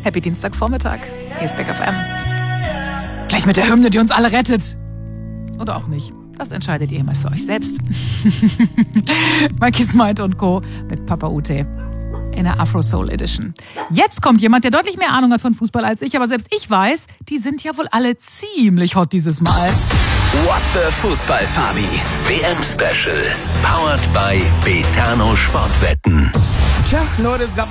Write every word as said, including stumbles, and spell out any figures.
Happy Dienstagvormittag. Hier ist Big F M. Gleich mit der Hymne, die uns alle rettet. Oder auch nicht. Das entscheidet ihr mal für euch selbst. Mikey Smite und Co. mit Papa Ute in der Afro Soul Edition. Jetzt kommt jemand, der deutlich mehr Ahnung hat von Fußball als ich, aber selbst ich weiß, die sind ja wohl alle ziemlich hot dieses Mal. What the Fußball, Fabi? W M-Special. Powered by Betano Sportwetten. Tja, Leute, es gab